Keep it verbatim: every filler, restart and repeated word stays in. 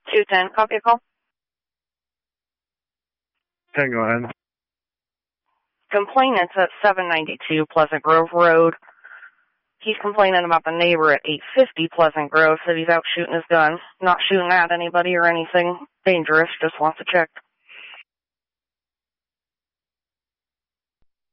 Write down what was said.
two ten, copy a call. ten, go ahead. Complainant's at seven ninety-two Pleasant Grove Road. He's complaining about the neighbor at eight fifty Pleasant Grove, said he's out shooting his gun. Not shooting at anybody or anything dangerous, just wants to check.